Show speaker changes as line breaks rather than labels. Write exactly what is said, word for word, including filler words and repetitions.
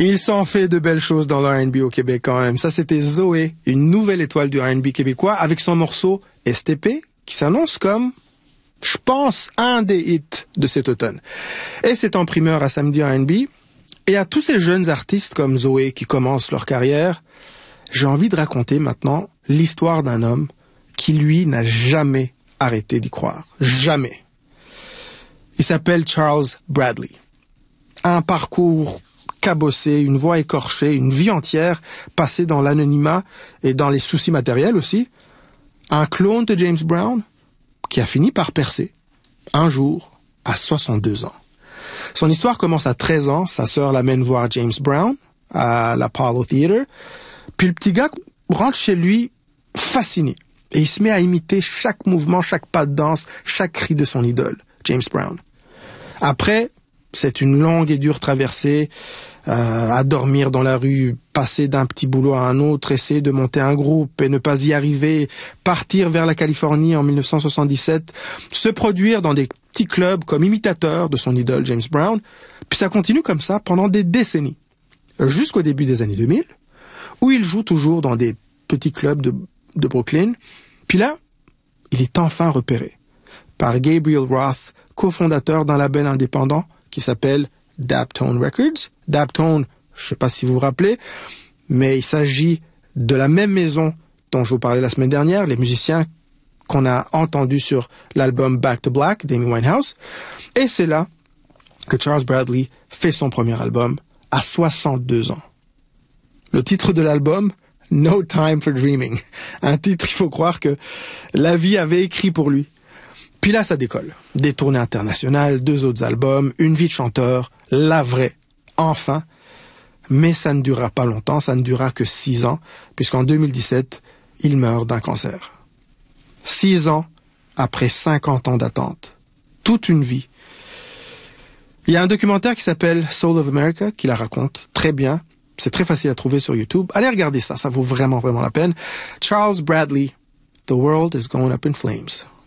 Il s'en fait de belles choses dans le R and B au Québec quand même. Ça, c'était Zoé, une nouvelle étoile du R and B québécois, avec son morceau S T P, qui s'annonce comme, je pense, un des hits de cet automne. Et c'est en primeur à Samedi R and B. Et à tous ces jeunes artistes comme Zoé qui commencent leur carrière, j'ai envie de raconter maintenant l'histoire d'un homme qui, lui, n'a jamais arrêté d'y croire. Jamais. Il s'appelle Charles Bradley. Un parcours cabossé, une voix écorchée, une vie entière passée dans l'anonymat et dans les soucis matériels aussi. Un clone de James Brown qui a fini par percer, un jour, à soixante-deux ans. Son histoire commence à treize ans, sa sœur l'amène voir James Brown à l'Apollo Theater, puis le petit gars rentre chez lui fasciné, et il se met à imiter chaque mouvement, chaque pas de danse, chaque cri de son idole, James Brown. Après, c'est une longue et dure traversée, euh, à dormir dans la rue, passer d'un petit boulot à un autre, essayer de monter un groupe et ne pas y arriver, partir vers la Californie en dix-neuf cent soixante-dix-sept, se produire dans des petits clubs comme imitateur de son idole James Brown, puis ça continue comme ça pendant des décennies, jusqu'au début des années deux mille, où il joue toujours dans des petits clubs de, de Brooklyn. Puis là, il est enfin repéré par Gabriel Roth, cofondateur d'un label indépendant qui s'appelle Daptone Records. Daptone, je ne sais pas si vous vous rappelez, mais il s'agit de la même maison dont je vous parlais la semaine dernière, les musiciens qu'on a entendus sur l'album Back to Black d'Amy Winehouse. Et c'est là que Charles Bradley fait son premier album à soixante-deux ans. Le titre de l'album, No Time for Dreaming. Un titre, il faut croire que la vie avait écrit pour lui. Puis là, ça décolle. Des tournées internationales, deux autres albums, une vie de chanteur, la vraie, enfin. Mais ça ne durera pas longtemps, ça ne durera que six ans, puisqu'en deux mille dix-sept, il meurt d'un cancer. Six ans après cinquante ans d'attente. Toute une vie. Il y a un documentaire qui s'appelle Soul of America, qui la raconte très bien. C'est très facile à trouver sur YouTube. Allez regarder ça, ça vaut vraiment, vraiment la peine. Charles Bradley, The World is Going Up in Flames.